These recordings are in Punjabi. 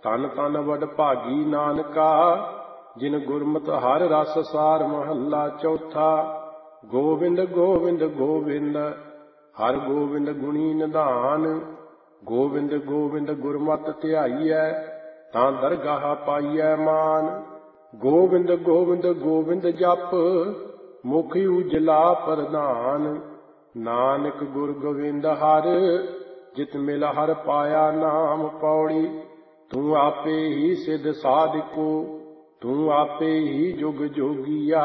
ਤਨ ਤਨ ਵਡ ਭਾਗੀ ਨਾਨਕਾ, ਜਿਨ ਗੁਰਮਤਿ ਹਰਿ ਰਸ ਸਾਰ। ਮਹੱਲਾ ਚੌਥਾ। ਗੋਬਿੰਦ ਗੋਬਿੰਦ ਗੋਬਿੰਦ ਹਰਿ ਗੋਬਿੰਦ ਗੁਣੀ ਨਿਧਾਨ। ਗੋਬਿੰਦ ਗੋਬਿੰਦ ਗੁਰਮਤਿ ਧਿਆਈਐ, ਤਾਂ ਦਰਗਾਹ ਪਾਈਐ ਮਾਨ। ਗੋਬਿੰਦ ਗੋਬਿੰਦ ਗੋਬਿੰਦ ਜਪ, ਮੁਖ ਉਜਲਾ ਪ੍ਰਧਾਨ। ਨਾਨਕ ਗੁਰ ਗੋਬਿੰਦ ਹਰਿ, ਜਿਤ ਮਿਲ ਹਰਿ ਪਾਇਆ ਨਾਮ। ਪੌੜੀ। ਤੂੰ ਆਪੇ ਹੀ ਸਿਧ ਸਾਧਿਕੋ, ਤੂੰ ਆਪੇ ਹੀ ਜੁਗ ਜੋਗੀਆ।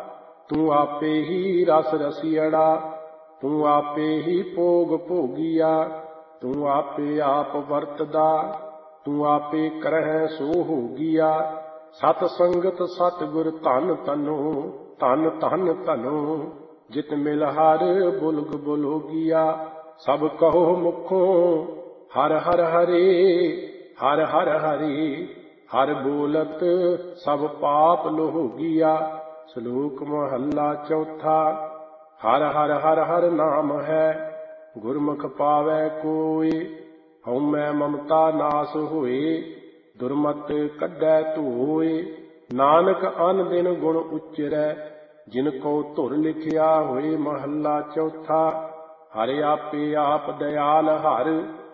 ਤੂੰ ਆਪੇ ਹੀ ਰਸ ਰਸੀਅੜਾ, ਤੂੰ ਆਪੇ ਹੀ ਭੋਗ ਭੋਗੀਆ। ਤੂੰ ਆਪੇ ਆਪ ਵਰਤਦਾ, ਤੂੰ ਆਪੇ ਕਰਹਿ ਸੋ ਹੋਗੀਆ। ਸਤ ਸੰਗਤ ਸਤ ਗੁਰ ਧਨ ਤਨੋ, ਧਨ ਧਨ ਧਨੋ। ਜਿਤ ਮਿਲ ਹਰ ਬੁਲਗ ਬੁਲੋਗੀਆ। ਸਭ ਕਹੋ ਮੁਖੋਂ ਹਰ ਹਰ ਹਰੇ, ਹਰ ਹਰ ਹਰੇ। ਹਰ ਬੋਲਤ ਸਭ ਪਾਪ ਲੋਗੀਆ। ਸ਼ਲੋਕ ਮਹੱਲਾ ਚੌਥਾ। ਹਰ ਹਰ ਹਰ ਹਰ ਨਾਮ ਹੈ, ਗੁਰਮੁਖ ਪਾਵੈ ਕੋਇ। ਹਉਮੈ ਮਮਤਾ ਨਾਸ ਹੋਏ, ਦੁਰਮਤ ਕੱਢੈ ਧੋਏ। ਨਾਨਕ ਅਨ ਦਿਨ ਗੁਣ ਉਚਰੈ, ਜਿਨ ਕੋ ਧੁਰ ਲਿਖਿਆ ਹੋਏ। ਮਹੱਲਾ ਚੌਥਾ। ਹਰਿ ਆਪੇ ਆਪ ਦਇਆਲ ਹਰਿ,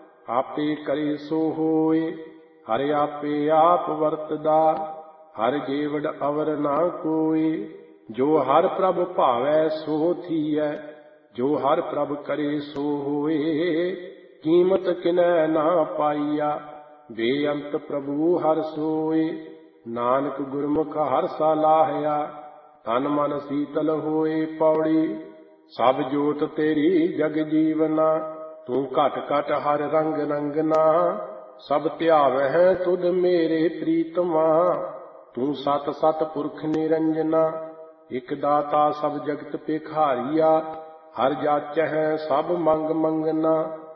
ਆਪੇ ਕਰੇ ਸੋ ਹੋਏ। ਹਰਿ ਆਪੇ ਆਪ ਵਰਤਦਾ, ਹਰਿ ਜੀਵੜ ਅਵਰ ਨਾ ਕੋਈ। ਜੋ ਹਰਿ ਪ੍ਰਭ ਭਾਵੈ ਸੋ ਥੀਐ, ਜੋ ਹਰਿ ਪ੍ਰਭ ਕਰੇ ਸੋ ਹੋਏ। ਕੀਮਤ ਕਿਨੈ ਨਾ ਪਾਈਆ, ਬੇਅੰਤ ਪ੍ਰਭੂ ਹਰਿ ਸੋਏ। ਨਾਨਕ ਗੁਰਮੁਖ ਹਰਿ ਸਲਾਹਿਆ, ਤਨ ਮਨ ਸੀਤਲ ਹੋਏ। ਪੌੜੀ। ਸਭ ਜੋਤ ਤੇਰੀ ਜਗ ਜੀਵਨਾ, ਤੂੰ ਘਟ ਘਟ ਹਰਿ ਰੰਗ ਰੰਗਨਾ। ਸਭ ਧਿਆਵਹਿ ਤੁਧ ਮੇਰੇ ਪ੍ਰੀਤਮਾ, ਤੂੰ ਸਤ ਸਤ ਪੁਰਖ ਨਿਰੰਜਨਾ। ਇਕ ਦਾਤਾ ਸਭ ਜਗਤ ਭਿਖਾਰੀਆ, ਹਰਿ ਜਾਚਹਿ ਸਭ ਮੰਗ ਮੰਗਨਾ।